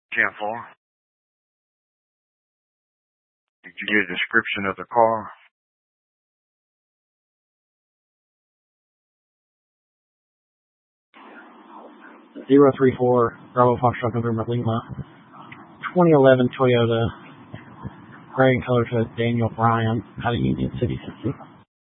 10-4. Did you get a description of the car? Zero 34 Bravo Foxtrot November Lima. 2011 Toyota. Gray and color to Daniel Bryan out of Union City, Tennessee.